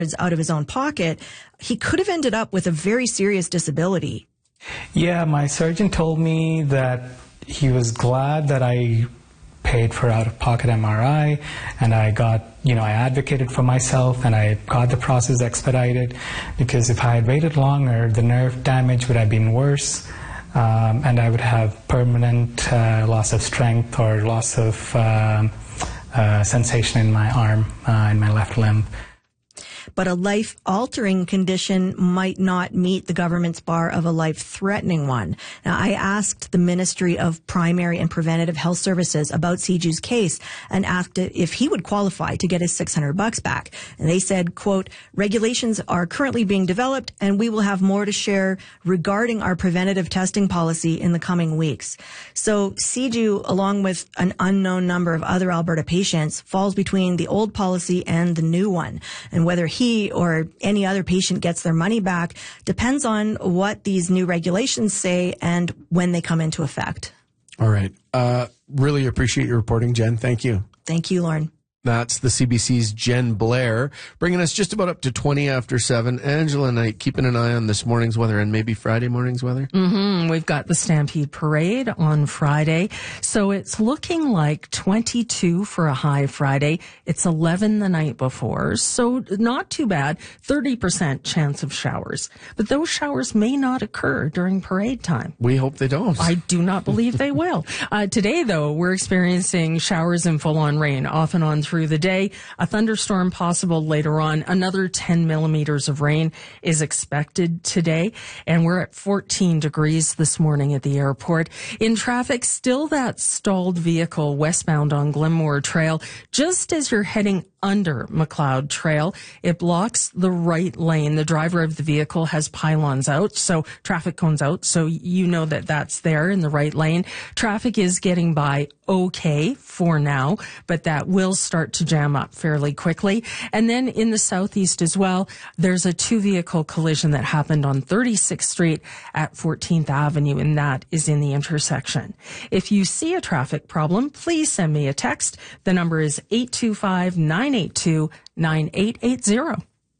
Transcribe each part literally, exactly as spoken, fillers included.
out of his own pocket, he could have ended up with a very serious disability. Yeah, my surgeon told me that he was glad that I paid for out-of-pocket M R I, and I got, you know, I advocated for myself, and I got the process expedited, because if I had waited longer, the nerve damage would have been worse, um, and I would have permanent uh, loss of strength or loss of um, uh, sensation in my arm, uh, in my left limb. But a life-altering condition might not meet the government's bar of a life-threatening one. Now, I asked the Ministry of Primary and Preventative Health Services about Siju's case and asked if he would qualify to get his six hundred bucks back. And they said, quote, regulations are currently being developed, and we will have more to share regarding our preventative testing policy in the coming weeks. So Siju, along with an unknown number of other Alberta patients, falls between the old policy and the new one. And whether he or any other patient gets their money back depends on what these new regulations say and when they come into effect. All right. Uh, really appreciate your reporting, Jen. Thank you. Thank you, Lauren. That's the C B C's Jen Blair, bringing us just about up to twenty after seven. Angela Knight, keeping an eye on this morning's weather and maybe Friday morning's weather. Mm-hmm. We've got the Stampede Parade on Friday. So it's looking like twenty-two for a high Friday. It's eleven the night before. So not too bad. thirty percent chance of showers. But those showers may not occur during parade time. We hope they don't. I do not believe they will. Uh, today, though, we're experiencing showers and full-on rain off and on through the day. A thunderstorm possible later on. Another ten millimeters of rain is expected today. And we're at fourteen degrees this morning at the airport. In traffic, still that stalled vehicle westbound on Glenmore Trail. Just as you're heading under McLeod Trail, it blocks the right lane. The driver of the vehicle has pylons out, so traffic cones out, so you know that that's there in the right lane. Traffic is getting by okay for now, but that will start to jam up fairly quickly. And then in the southeast as well, there's a two-vehicle collision that happened on thirty-sixth Street at fourteenth Avenue, and that is in the intersection. If you see a traffic problem, please send me a text. The number is eight two five, nine eight two, nine eight eight zero.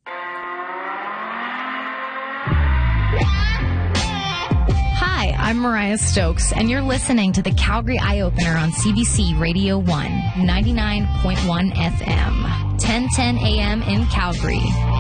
Hi, I'm Mariah Stokes, and you're listening to the Calgary Eye Opener on C B C Radio one, ninety-nine point one F M, ten ten A M in Calgary.